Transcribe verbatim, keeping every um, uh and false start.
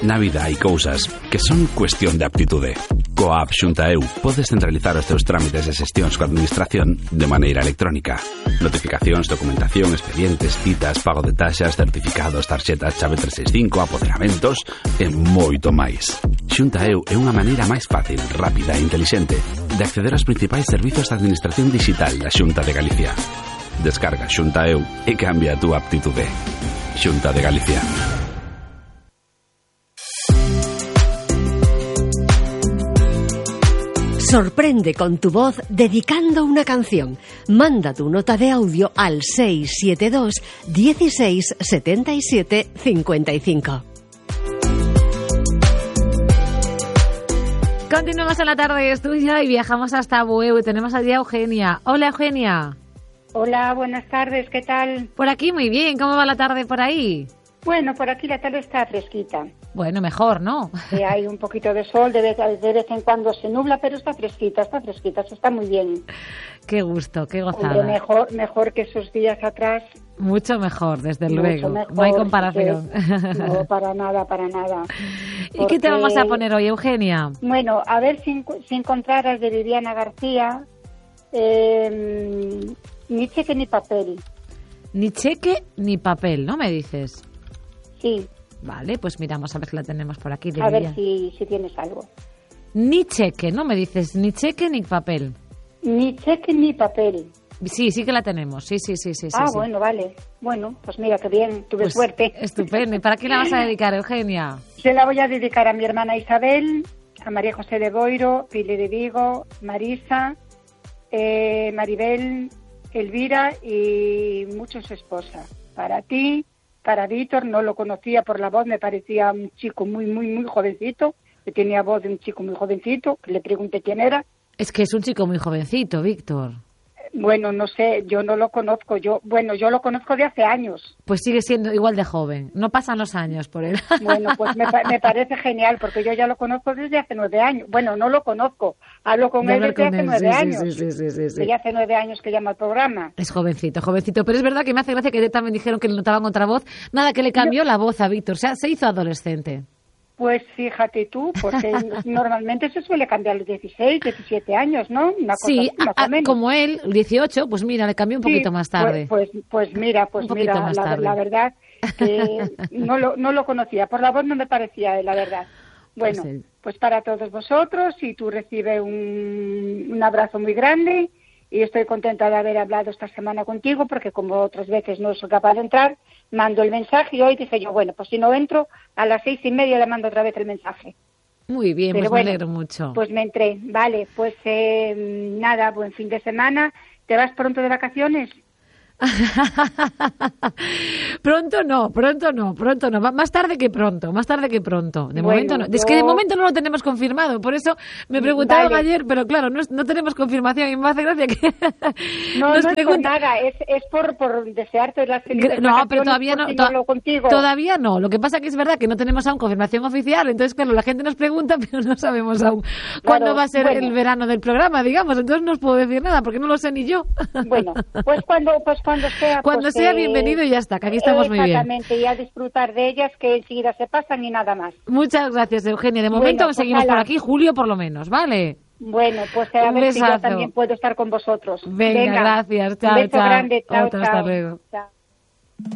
Na vida hai cousas que son cuestión de aptitude. Coa app Xunta Eu podes centralizar os teus trámites e xestións coa administración de maneira electrónica. Notificacións, documentación, expedientes, citas, pago de taxas, certificados, tarxetas, chave trescentos sesenta e cinco, apoderamentos e moito máis. Xunta Eu é unha maneira máis fácil, rápida e intelixente de acceder aos principais servizos de administración digital da Xunta de Galicia. Descarga Xunta Eu e cambia a túa aptitude. Xunta de Galicia. Sorprende con tu voz dedicando una canción. Manda tu nota de audio al seis siete dos, dieciséis, setenta y siete, cincuenta y cinco. Continuamos en la tarde, es tuya y viajamos hasta Bueu y tenemos allí a Eugenia. Hola, Eugenia. Hola, buenas tardes, ¿qué tal? Por aquí muy bien, ¿cómo va la tarde por ahí? Bueno, por aquí la tarde está fresquita. Bueno, mejor, ¿no? Sí, hay un poquito de sol, de vez, de vez en cuando se nubla, pero está fresquita, está fresquita, se está muy bien. Qué gusto, qué gozada. Hombre, mejor, mejor que esos días atrás. Mucho mejor, desde Mucho luego. Mejor, no hay comparación. Que, no, para nada, para nada. ¿Y Porque, qué te vamos a poner hoy, Eugenia? Bueno, a ver si, si encontraras de Viviana García eh, Ni cheque ni papel. Ni cheque ni papel, ¿no me dices? Sí. Vale, pues miramos a ver si la tenemos por aquí. A ver si, si tienes algo. Ni cheque, ¿no me dices? Ni cheque ni papel. Ni cheque ni papel. Sí, sí que la tenemos. Sí, sí, sí, sí. Ah, sí, bueno, vale. Bueno, pues mira, qué bien, tuve pues suerte. Estupendo. ¿Y para qué la vas a dedicar, Eugenia? Se la voy a dedicar a mi hermana Isabel, a María José de Boiro, Pili de Vigo, Marisa, eh, Maribel, Elvira y muchos esposas. Para ti, para Víctor, no lo conocía por la voz, me parecía un chico muy, muy, muy jovencito, que tenía voz de un chico muy jovencito, que le pregunté quién era. Es que es un chico muy jovencito, Víctor. Bueno, no sé, yo no lo conozco, yo, bueno, yo lo conozco de hace años. Pues sigue siendo igual de joven, no pasan los años por él. Bueno, pues me, me parece genial, porque yo ya lo conozco desde hace nueve años. Bueno, no lo conozco, hablo con De él desde con hace él. nueve sí, años. Sí, sí, sí, sí, sí. Desde hace nueve años que llama al programa. Es jovencito, jovencito, pero es verdad que me hace gracia que también dijeron que le notaban otra voz. Nada, que le cambió la voz a Víctor, o sea, se hizo adolescente. Pues fíjate tú, porque normalmente se suele cambiar a los dieciséis, diecisiete años, ¿no? Una cosa Sí, así, más a, o menos. como él, dieciocho, pues mira, le cambió un poquito Sí, más tarde. Pues, pues, pues mira, pues Un poquito mira, más la, tarde. la verdad que no lo, no lo conocía, por la voz no me parecía él, la verdad. Bueno, Pues, pues para todos vosotros, y tú recibes un, un abrazo muy grande, y estoy contenta de haber hablado esta semana contigo, porque como otras veces no soy capaz de entrar, mando el mensaje, y hoy dije yo, bueno, pues si no entro, a las seis y media le mando otra vez el mensaje. Muy bien, Pero pues bueno, me alegro mucho. Pues me entré, vale, pues eh, nada, buen fin de semana. ¿Te vas pronto de vacaciones? Pronto no, pronto no, pronto no. Más tarde que pronto, más tarde que pronto. De Bueno, momento no. yo... Es que de momento no lo tenemos confirmado. Por eso me preguntaron vale. ayer, pero claro, no, no tenemos confirmación. Y me hace gracia que No, nos no es preguntan. por nada, es, es por, por desearte las felices No, vacaciones, pero todavía no, por si to- hablo contigo. todavía no. Lo que pasa que es verdad que no tenemos aún confirmación oficial, entonces claro, la gente nos pregunta, pero no sabemos aún cuándo Claro, va a ser bueno. el verano del programa, digamos. Entonces no os puedo decir nada porque no lo sé ni yo. Bueno, pues cuando, pues cuando sea. Cuando pues, sea eh, bienvenido y ya está, que aquí estamos muy bien. Exactamente, y a disfrutar de ellas, que enseguida se pasan y nada más. Muchas gracias, Eugenia. De Bueno, momento pues seguimos ala. por aquí, julio por lo menos, ¿vale? Bueno, pues a Un ver si yo besazo. también puedo estar con vosotros. Venga, gracias. Chao, Un beso chao. grande. Chao, Otro, chao. hasta luego. Chao.